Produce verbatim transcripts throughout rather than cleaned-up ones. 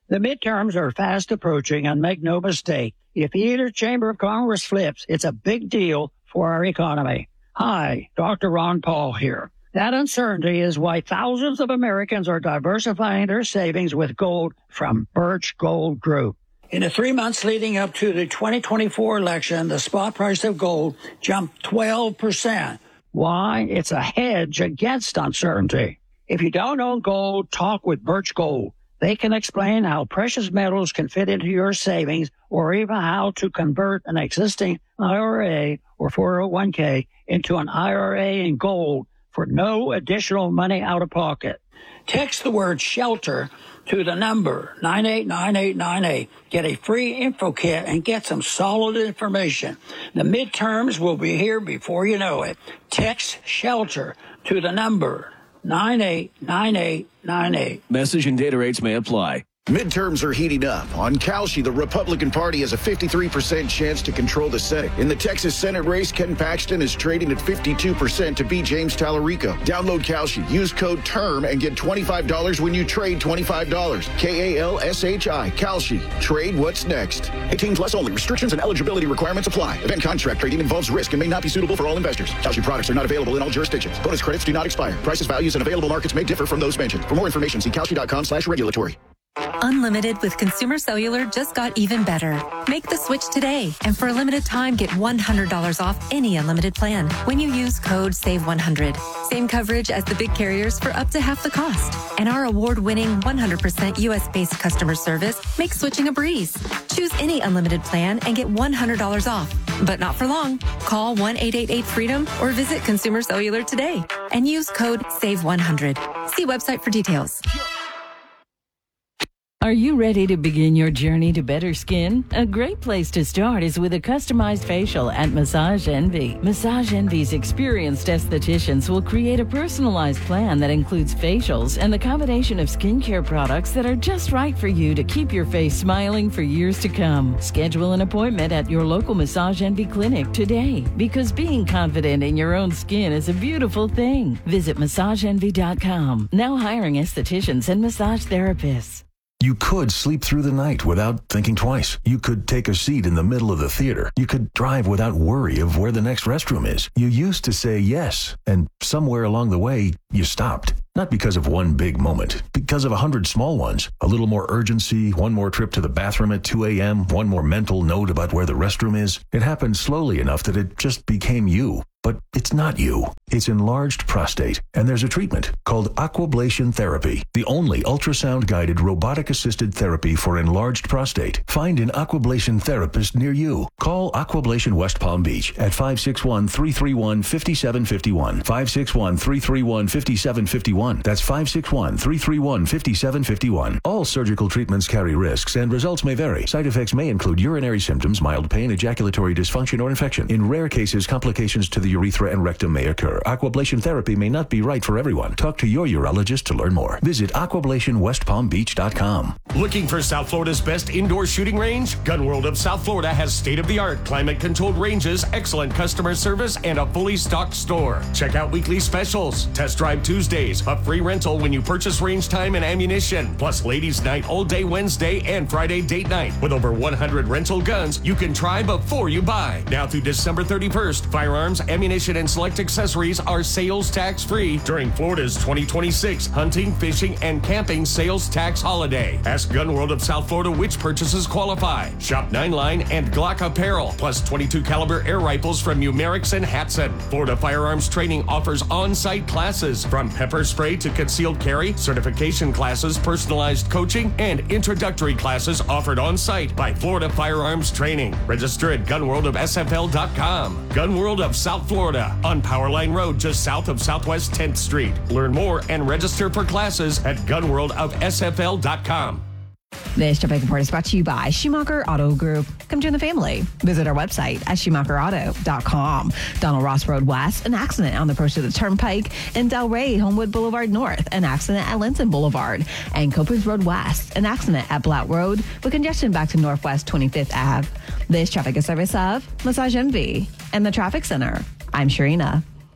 The midterms are fast approaching, and make no mistake, if either chamber of Congress flips, it's a big deal for our economy. Hi, Doctor Ron Paul here. That uncertainty is why thousands of Americans are diversifying their savings with gold from Birch Gold Group. In the three months leading up to the twenty twenty-four election, the spot price of gold jumped twelve percent. Why? It's a hedge against uncertainty. If you don't own gold, talk with Birch Gold. They can explain how precious metals can fit into your savings, or even how to convert an existing I R A or four oh one k into an I R A in gold for no additional money out of pocket. Text the word SHELTER to the number nine eight nine eight nine eight. Get a free info kit and get some solid information. The midterms will be here before you know it. Text SHELTER to the number nine eight nine eight nine eight. Message and data rates may apply. Midterms are heating up. On Kalshi, the Republican Party has a fifty-three percent chance to control the Senate. In the Texas Senate race, Ken Paxton is trading at fifty-two percent to beat James Tallarico. Download Kalshi. Use code TERM and get twenty-five dollars when you trade twenty-five dollars. K A L S H I. Kalshi. Trade what's next. eighteen plus only. Restrictions and eligibility requirements apply. Event contract trading involves risk and may not be suitable for all investors. Kalshi products are not available in all jurisdictions. Bonus credits do not expire. Prices, values, and available markets may differ from those mentioned. For more information, see kalshi.com slash regulatory. Unlimited with Consumer Cellular just got even better. Make the switch today, and for a limited time, get one hundred dollars off any unlimited plan when you use code save one hundred. Same coverage as the big carriers for up to half the cost. And our award-winning one hundred percent U S-based customer service makes switching a breeze. Choose any unlimited plan and get one hundred dollars off. But not for long. Call one eight eight eight freedom or visit Consumer Cellular today and use code save one hundred. See website for details. Are you ready to begin your journey to better skin? A great place to start is with a customized facial at Massage Envy. Massage Envy's experienced estheticians will create a personalized plan that includes facials and the combination of skincare products that are just right for you to keep your face smiling for years to come. Schedule an appointment at your local Massage Envy clinic today, because being confident in your own skin is a beautiful thing. Visit massage envy dot com. Now hiring estheticians and massage therapists. You could sleep through the night without thinking twice. You could take a seat in the middle of the theater. You could drive without worry of where the next restroom is. You used to say yes, and somewhere along the way, you stopped. Not because of one big moment, because of a hundred small ones. A little more urgency, one more trip to the bathroom at two a.m., one more mental note about where the restroom is. It happened slowly enough that it just became you. But it's not you. It's enlarged prostate, and there's a treatment called Aquablation Therapy, the only ultrasound-guided robotic-assisted therapy for enlarged prostate. Find an Aquablation therapist near you. Call Aquablation West Palm Beach at five six one, three three one, five seven five one, five six one, three three one, five seven five one. That's five six one, three three one, five seven five one. All surgical treatments carry risks, and results may vary. Side effects may include urinary symptoms, mild pain, ejaculatory dysfunction, or infection. In rare cases, complications to the urethra and rectum may occur. Aquablation therapy may not be right for everyone. Talk to your urologist to learn more. Visit aquablation west palm beach dot com. Looking for South Florida's best indoor shooting range? Gun World of South Florida has state-of-the-art climate-controlled ranges, excellent customer service, and a fully stocked store. Check out weekly specials. Test Drive Tuesdays, a free rental when you purchase range time and ammunition, plus Ladies Night all day Wednesday and Friday date night. With over one hundred rental guns you can try before you buy. Now through December thirty-first, firearms, ammunition, and select accessories are sales tax free during Florida's twenty twenty-six hunting, fishing, and camping sales tax holiday. Ask Gun World of South Florida which purchases qualify. Shop nine line and Glock apparel, plus twenty-two caliber air rifles from Umerix and Hatson. Florida Firearms Training offers on-site classes from pepper spray to concealed carry, certification classes, personalized coaching, and introductory classes offered on-site by Florida Firearms Training. Register at gun world of s f l dot com. Gun World of South Florida on Powerline Road, just south of Southwest tenth Street. Learn more and register for classes at gun world of s f l dot com. This traffic report is brought to you by Schumacher Auto Group. Come join the family. Visit our website at schumacher auto dot com. Donald Ross Road West, an accident on the approach to the Turnpike. And Delray Homewood Boulevard North, an accident at Linton Boulevard. And Copers Road West, an accident at Blatt Road with congestion back to Northwest twenty-fifth Avenue. This traffic is service of Massage Envy and the Traffic Center. I'm Sharina.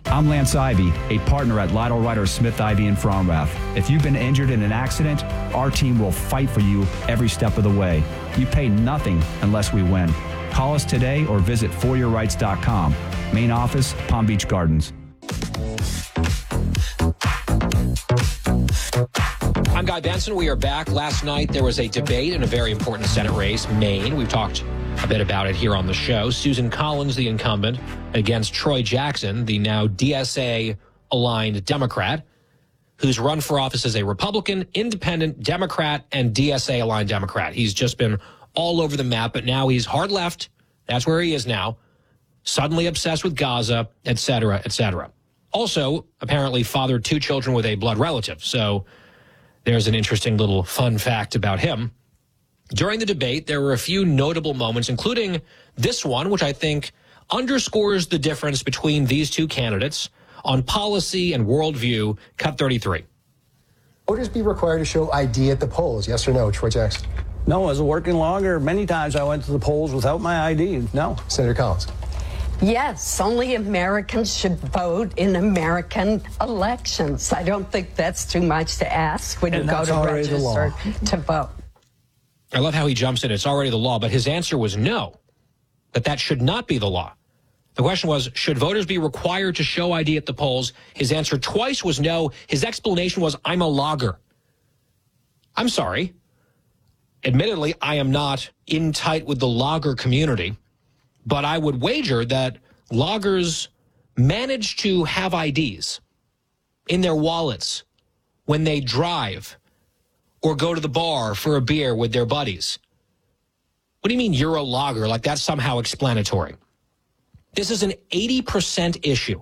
I'm Lance Ivy, a partner at Lytle Ryder Smith Ivy in Fromrath. If you've been injured in an accident, our team will fight for you every step of the way. You pay nothing unless we win. Call us today or visit for your rights dot com. Main office, Palm Beach Gardens. I'm Guy Benson. We are back. Last night there was a debate in a very important Senate race, Maine. We've talked a bit about it here on the show. Susan Collins, the incumbent, against Troy Jackson, the now D S A-aligned Democrat, who's run for office as a Republican, Independent, Democrat, and D S A-aligned Democrat. He's just been all over the map, but now he's hard left. That's where he is now. Suddenly obsessed with Gaza, et cetera, et cetera. Also, apparently fathered two children with a blood relative. So there's an interesting little fun fact about him. During the debate, there were a few notable moments, including this one, which I think underscores the difference between these two candidates on policy and worldview. Cut thirty-three. Voters be required to show I D at the polls, yes or no, Troy Jackson? No, as a working logger, many times I went to the polls without my I D. No. Senator Collins? Yes, only Americans should vote in American elections. I don't think that's too much to ask when And you go to register to vote. I love how he jumps in. It's already the law, but his answer was no, that that should not be the law. The question was, should voters be required to show I D at the polls? His answer twice was no. His explanation was, I'm a logger. I'm sorry. Admittedly, I am not in tight with the logger community, but I would wager that loggers manage to have I Ds in their wallets when they drive or go to the bar for a beer with their buddies. What do you mean you're a logger? Like that's somehow explanatory. This is an eighty percent issue.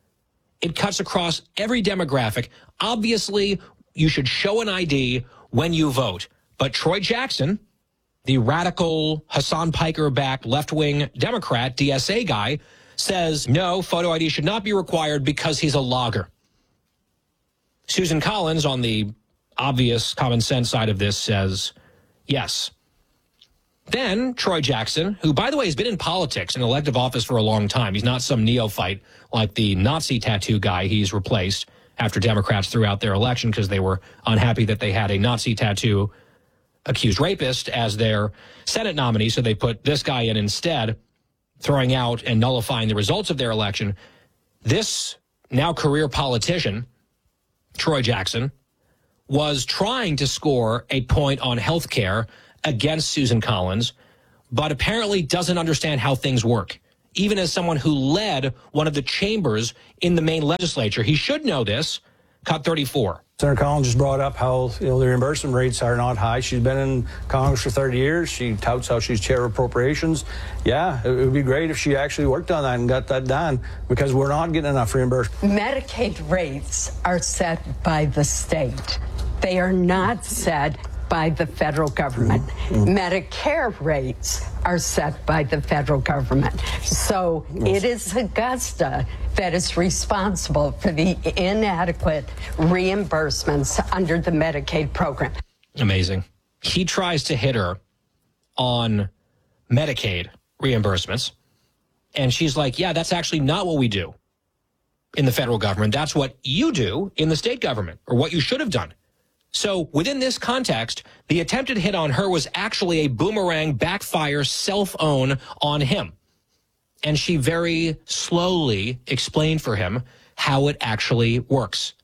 It cuts across every demographic. Obviously, you should show an I D when you vote. But Troy Jackson, the radical Hassan Piker-backed left-wing Democrat, D S A guy, says no, photo I D should not be required because he's a logger. Susan Collins, on the obvious common sense side of this, says yes. Then Troy Jackson, who, by the way, has been in politics and elective office for a long time. He's not some neophyte like the Nazi tattoo guy he's replaced after Democrats threw out their election because they were unhappy that they had a Nazi tattoo accused rapist as their Senate nominee, so they put this guy in instead, throwing out and nullifying the results of their election. This now career politician, Troy Jackson, was trying to score a point on health care against Susan Collins, but apparently doesn't understand how things work. Even as someone who led one of the chambers in the Maine legislature, he should know this. Cut thirty-four. Senator Collins just brought up how, you know, the reimbursement rates are not high. She's been in Congress for thirty years. She touts how she's chair of appropriations. Yeah, it would be great if she actually worked on that and got that done, because we're not getting enough reimbursement. Medicaid rates are set by the state. They are not set by the federal government. Mm-hmm. Medicare rates are set by the federal government. So yes. It is Augusta that is responsible for the inadequate reimbursements under the Medicaid program. Amazing. He tries to hit her on Medicaid reimbursements, and she's like, yeah, that's actually not what we do in the federal government. That's what you do in the state government, or what you should have done. So within this context, the attempted hit on her was actually a boomerang backfire self-own on him. And she very slowly explained for him how it actually works.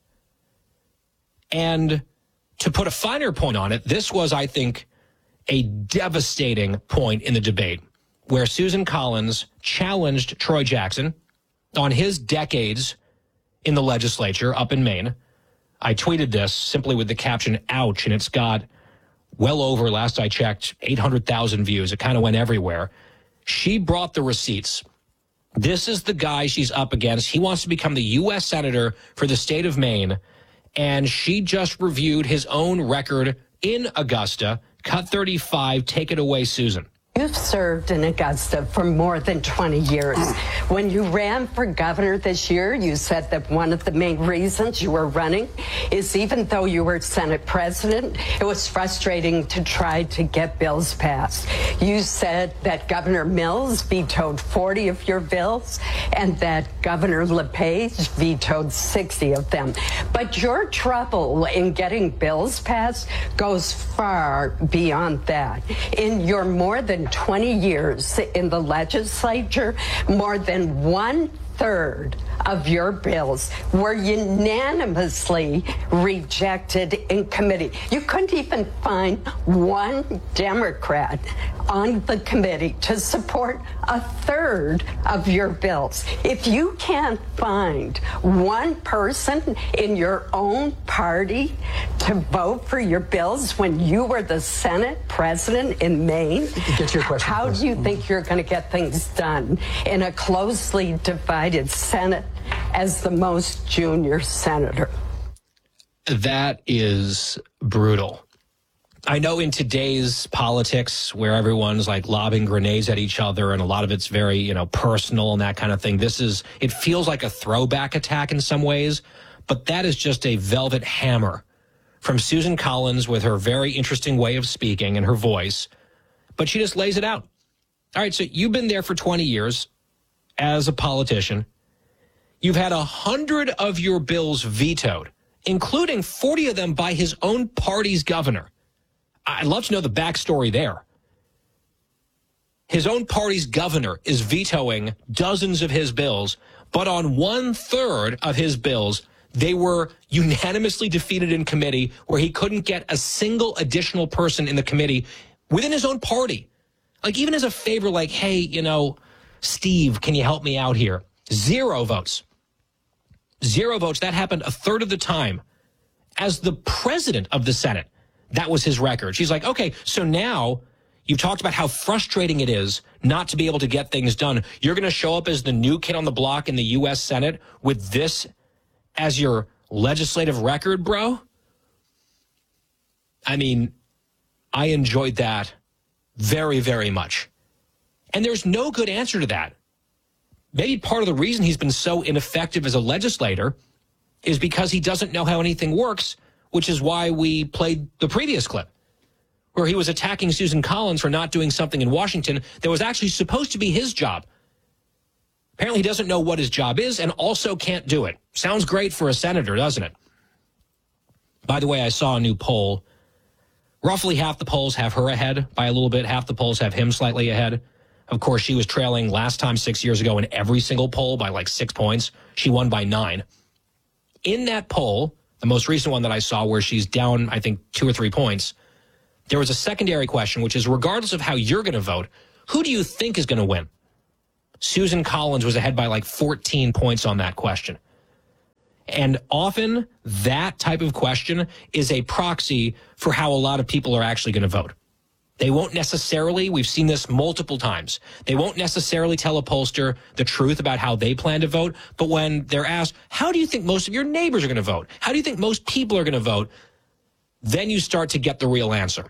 And to put a finer point on it, this was, I think, a devastating point in the debate where Susan Collins challenged Troy Jackson on his decades in the legislature up in Maine. I tweeted this simply with the caption, ouch, and it's got well over, last I checked, eight hundred thousand views. It kind of went everywhere. She brought the receipts. This is the guy she's up against. He wants to become the U S senator for the state of Maine, and she just reviewed his own record in Augusta. Cut thirty-five, take it away, Susan. You've served in Augusta for more than twenty years. When you ran for governor this year, you said that one of the main reasons you were running is even though you were Senate president, it was frustrating to try to get bills passed. You said that Governor Mills vetoed forty of your bills and that Governor LePage vetoed sixty of them. But your trouble in getting bills passed goes far beyond that. In your more than twenty years in the legislature, more than one third of your bills were unanimously rejected in committee. You couldn't even find one Democrat on the committee to support a third of your bills. If you can't find one person in your own party to vote for your bills when you were the Senate president in Maine, get your question, how please. do you think you're going to get things done in a closely divided Senate as the most junior senator? That is brutal. I know in today's politics where everyone's like lobbing grenades at each other and a lot of it's very, you know, personal and that kind of thing. This is, it feels like a throwback attack in some ways, but that is just a velvet hammer from Susan Collins with her very interesting way of speaking and her voice, but she just lays it out. All right, so you've been there for twenty years as a politician. You've had a hundred of your bills vetoed, including forty of them by his own party's governor. I'd love to know the backstory there. His own party's governor is vetoing dozens of his bills, but on one third of his bills, they were unanimously defeated in committee where he couldn't get a single additional person in the committee within his own party. Like even as a favor, like, hey, you know, Steve, can you help me out here? Zero votes. Zero votes. That happened a third of the time. As the president of the Senate, that was his record. She's like, okay, so now you've talked about how frustrating it is not to be able to get things done. You're going to show up as the new kid on the block in the U S Senate with this as your legislative record, bro? I mean, I enjoyed that very, very much. And there's no good answer to that. Maybe part of the reason he's been so ineffective as a legislator is because he doesn't know how anything works, which is why we played the previous clip where he was attacking Susan Collins for not doing something in Washington that was actually supposed to be his job. Apparently he doesn't know what his job is and also can't do it. Sounds great for a senator, doesn't it? By the way, I saw a new poll. Roughly half the polls have her ahead by a little bit. Half the polls have him slightly ahead. Of course, she was trailing last time six years ago in every single poll by like six points. She won by nine. In that poll, the most recent one that I saw where she's down, I think, two or three points, there was a secondary question, which is regardless of how you're going to vote, who do you think is going to win? Susan Collins was ahead by like fourteen points on that question. And often that type of question is a proxy for how a lot of people are actually going to vote. They won't necessarily, we've seen this multiple times, they won't necessarily tell a pollster the truth about how they plan to vote, but when they're asked, how do you think most of your neighbors are going to vote? How do you think most people are going to vote? Then you start to get the real answer.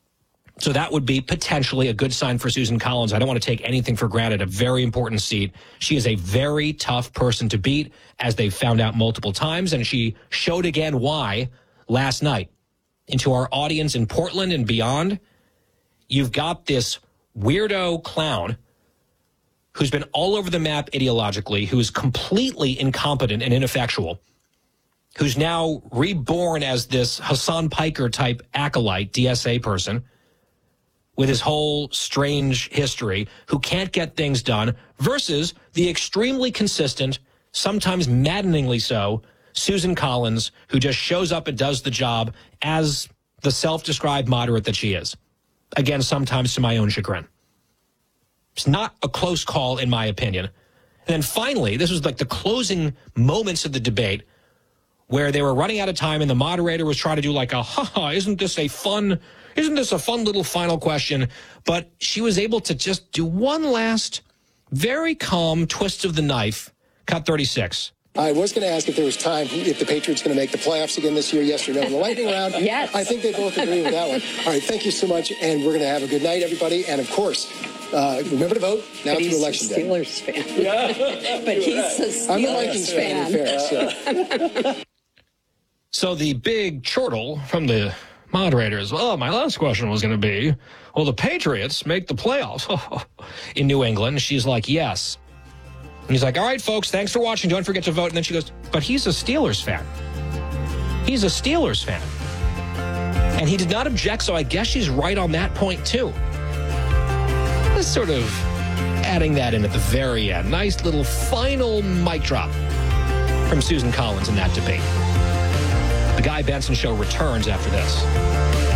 So that would be potentially a good sign for Susan Collins. I don't want to take anything for granted, a very important seat. She is a very tough person to beat, as they've found out multiple times, and she showed again why last night. Into our audience in Portland and beyond, you've got this weirdo clown who's been all over the map ideologically, who's completely incompetent and ineffectual, who's now reborn as this Hassan Piker type acolyte, D S A person, with his whole strange history, who can't get things done, versus the extremely consistent, sometimes maddeningly so, Susan Collins, who just shows up and does the job as the self-described moderate that she is. Again, sometimes to my own chagrin. It's not a close call, in my opinion. And then finally, this was like the closing moments of the debate where they were running out of time and the moderator was trying to do like a, ha-ha, isn't this a fun, isn't this a fun little final question? But she was able to just do one last very calm twist of the knife, cut thirty-six. I was going to ask if there was time, if the Patriots going to make the playoffs again this year, yes or no. In the lightning round, yes. I think they both agree with that one. All right, thank you so much, and we're going to have a good night, everybody. And, of course, uh, remember to vote now but through election day. He's a Steelers fan. Yeah. But he's a Steelers I'm a Vikings fan, in fairness. So. so the big chortle from the moderators, well, my last question was going to be, will the Patriots make the playoffs in New England? She's like, yes. And he's like, all right, folks, thanks for watching. Don't forget to vote. And then she goes, but he's a Steelers fan. He's a Steelers fan. And he did not object, so I guess she's right on that point, too. Just sort of adding that in at the very end. Nice little final mic drop from Susan Collins in that debate. The Guy Benson Show returns after this.